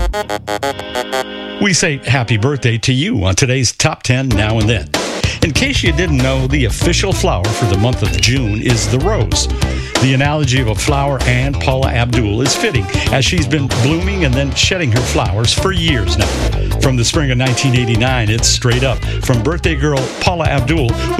We say happy birthday to you on today's Top 10 Now and Then. In case you didn't know, the official flower for the month of June is the rose. The analogy of a flower and Paula Abdul is fitting, as she's been blooming and then shedding her flowers for years now. From the spring of 1989, it's straight up from birthday girl Paula Abdul